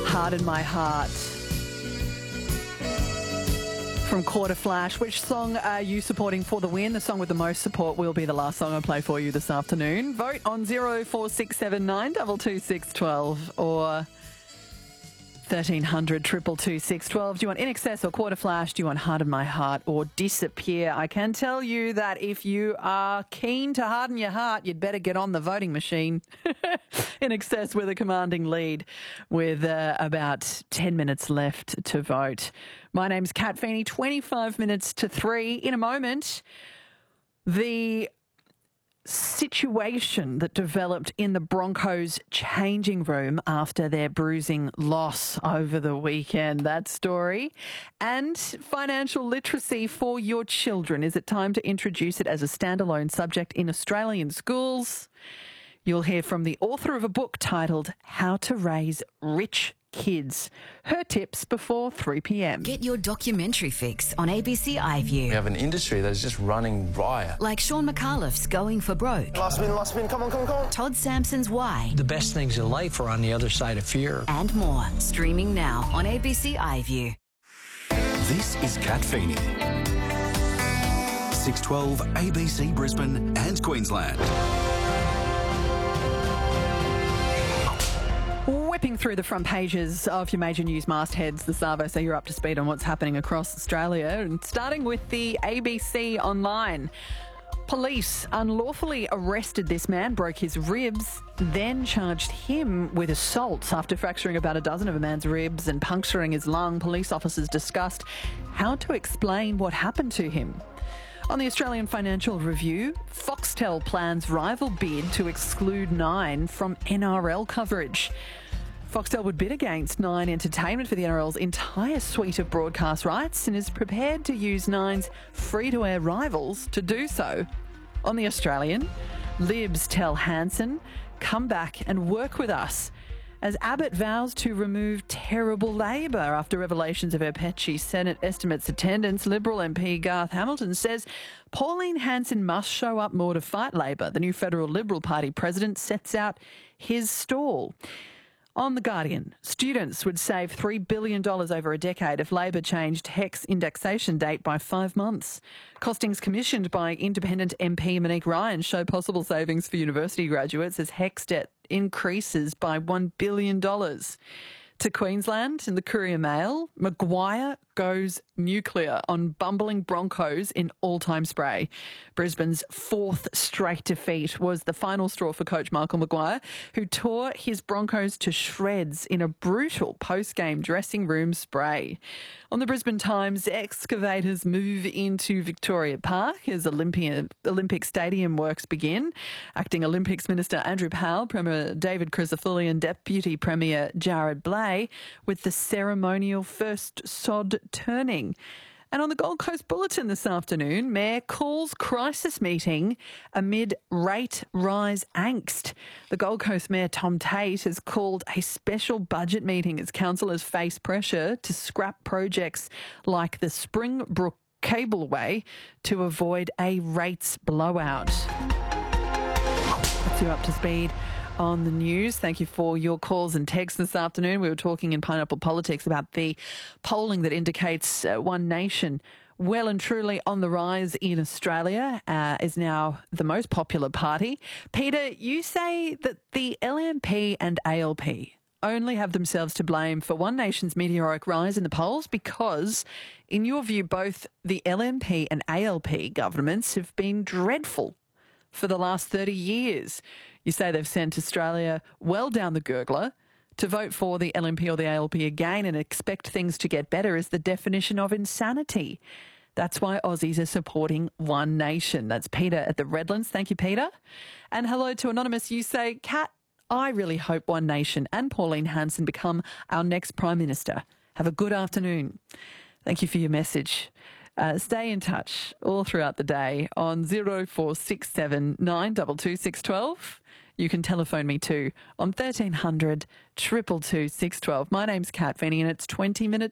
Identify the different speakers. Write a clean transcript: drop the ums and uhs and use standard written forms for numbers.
Speaker 1: Harden My Heart from Quarter Flash. Which song are you supporting for the win? The song with the most support will be the last song I play for you this afternoon. Vote on 0467 226 or 1300 222 612. Do you want In Excess or Quarter Flash? Do you want Harden My Heart or Disappear? I can tell you that if you are keen to harden your heart, you'd better get on the voting machine. In Excess with a commanding lead with about 10 minutes left to vote. My name's Kat Feeney, 25 minutes to 3. In a moment, the situation that developed in the Broncos changing room after their bruising loss over the weekend. That story. And financial literacy for your children. Is it time to introduce it as a standalone subject in Australian schools? You'll hear from the author of a book titled How to Raise Rich Kids. Her tips before 3 p.m.
Speaker 2: Get your documentary fix on ABC iView.
Speaker 3: We have an industry that is just running riot.
Speaker 2: Like Sean McAuliffe's Going for Broke.
Speaker 4: Last spin, come on.
Speaker 2: Todd Sampson's Why.
Speaker 5: The best things in life are on the other side of fear.
Speaker 2: And more. Streaming now on ABC iView.
Speaker 6: This is Kat Feeney. 612 ABC Brisbane and Queensland.
Speaker 1: Whipping through the front pages of your major news mastheads this Arvo, so you're up to speed on what's happening across Australia. And starting with the ABC Online. Police unlawfully arrested this man, broke his ribs, then charged him with assault after fracturing about a dozen of a man's ribs and puncturing his lung. Police officers discussed how to explain what happened to him. On the Australian Financial Review, Foxtel plans rival bid to exclude Nine from NRL coverage. Foxtel would bid against Nine Entertainment for the NRL's entire suite of broadcast rights and is prepared to use Nine's free-to-air rivals to do so. On the Australian, Libs tell Hanson, come back and work with us, as Abbott vows to remove terrible Labor after revelations of her patchy Senate estimates attendance. Liberal MP Garth Hamilton says Pauline Hanson must show up more to fight Labor. The new federal Liberal Party president sets out his stall. On The Guardian, students would save $3 billion over a decade if Labor changed HECS indexation date by 5 months. Costings commissioned by independent MP Monique Ryan show possible savings for university graduates as HECS debt increases by $1 billion. To Queensland, in the Courier Mail, Maguire goes nuclear on bumbling Broncos in all-time spray. Brisbane's fourth straight defeat was the final straw for coach Michael Maguire, who tore his Broncos to shreds in a brutal post-game dressing room spray. On the Brisbane Times, excavators move into Victoria Park as Olympic Stadium works begin. Acting Olympics Minister Andrew Powell, Premier David Crisafulli and Deputy Premier Jared Blake with the ceremonial first sod turning. And on the Gold Coast Bulletin this afternoon, Mayor calls crisis meeting amid rate rise angst. The Gold Coast Mayor Tom Tate has called a special budget meeting as councillors face pressure to scrap projects like the Springbrook Cableway to avoid a rates blowout. That's you up to speed on the news. Thank you for your calls and texts this afternoon. We were talking in Pineapple Politics about the polling that indicates One Nation well and truly on the rise in Australia, is now the most popular party. Peter, you say that the LNP and ALP only have themselves to blame for One Nation's meteoric rise in the polls because, in your view, both the LNP and ALP governments have been dreadful for the last 30 years. You say they've sent Australia well down the gurgler. To vote for the LNP or the ALP again and expect things to get better is the definition of insanity. That's why Aussies are supporting One Nation. That's Peter at the Redlands. Thank you, Peter. And hello to Anonymous. You say, Kat, I really hope One Nation and Pauline Hanson become our next Prime Minister. Have a good afternoon. Thank you for your message. Stay in touch all throughout the day on 0467 922 612. You can telephone me too on 1300 222 612. My name's Kat Feeney and it's 20 minutes